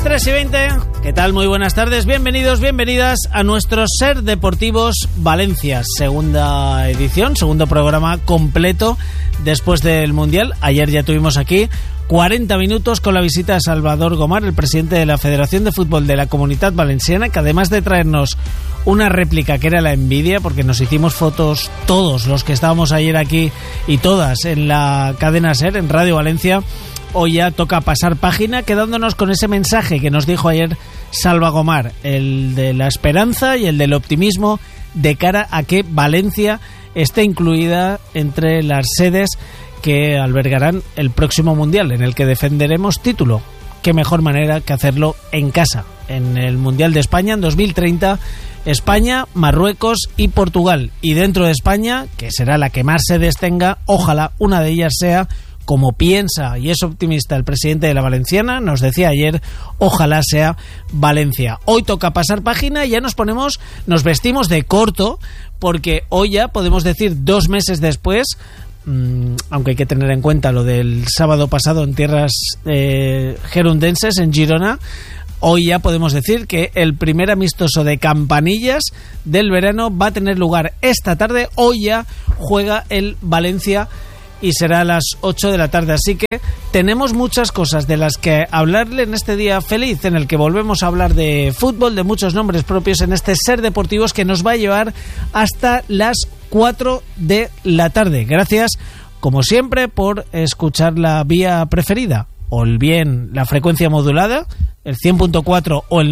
3:20. ¿Qué tal? Muy buenas tardes. Bienvenidos, bienvenidas a nuestro Ser Deportivos Valencia. Segunda edición, segundo programa completo después del Mundial. Ayer ya tuvimos aquí 40 minutos con la visita de Salvador Gomar, el presidente de la Federación de Fútbol de la Comunitat Valenciana, que además de traernos una réplica que era la envidia, porque nos hicimos fotos todos los que estábamos ayer aquí y todas en la cadena SER, en Radio Valencia. Hoy ya toca pasar página, quedándonos con ese mensaje que nos dijo ayer Salva Gomar, el de la esperanza y el del optimismo de cara a que Valencia esté incluida entre las sedes que albergarán el próximo Mundial, en el que defenderemos título. Qué mejor manera que hacerlo en casa, en el Mundial de España en 2030, España, Marruecos y Portugal. Y dentro de España, que será la que más sedes tenga, ojalá una de ellas sea, como piensa y es optimista el presidente de la Valenciana, nos decía ayer, ojalá sea Valencia. Hoy toca pasar página y ya nos vestimos de corto, porque hoy ya podemos decir 2 meses después, aunque hay que tener en cuenta lo del sábado pasado en tierras gerundenses, en Girona. Hoy ya podemos decir que el primer amistoso de campanillas del verano va a tener lugar esta tarde. Hoy ya juega el Valencia y será a las 8 de la tarde. Así que tenemos muchas cosas de las que hablarle en este día feliz, en el que volvemos a hablar de fútbol, de muchos nombres propios en este Ser Deportivos que nos va a llevar hasta las 4 de la tarde. Gracias, como siempre, por escuchar la vía preferida, o el bien la frecuencia modulada, el 100.4 o el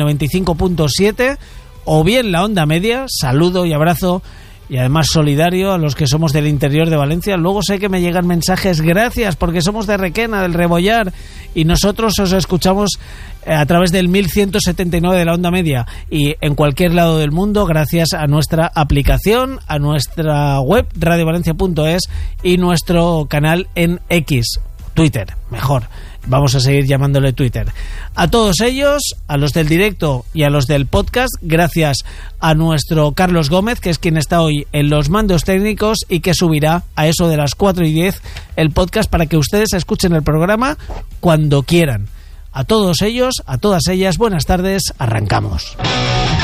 95.7, o bien la onda media. Saludo y abrazo, y además solidario a los que somos del interior de Valencia. Luego sé que me llegan mensajes, gracias, porque somos de Requena, del Rebollar, y nosotros os escuchamos a través del 1179 de la onda media y en cualquier lado del mundo, gracias a nuestra aplicación, a nuestra web radiovalencia.es y nuestro canal en X, Twitter, mejor. Vamos a seguir llamándole Twitter. A todos ellos, a los del directo y a los del podcast, gracias a nuestro Carlos Gómez, que es quien está hoy en los mandos técnicos y que subirá a eso de las 4:10 el podcast para que ustedes escuchen el programa cuando quieran. A todos ellos, a todas ellas, buenas tardes, arrancamos.